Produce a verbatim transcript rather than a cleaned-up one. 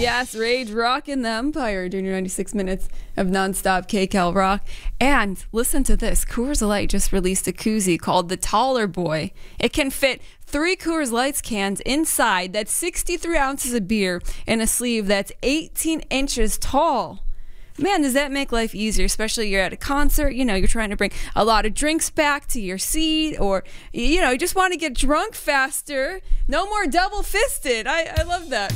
Yes, Rage rocking the Empire during your ninety-six minutes of nonstop K Cal rock. And listen to this. Coors Light just released a koozie called the Taller Boy. It can fit three Coors Lights cans inside. That's sixty-three ounces of beer in a sleeve that's eighteen inches tall. Man, does that make life easier, especially you're at a concert, you know, you're trying to bring a lot of drinks back to your seat, or, you know, you just want to get drunk faster. No more double-fisted. I, I love that.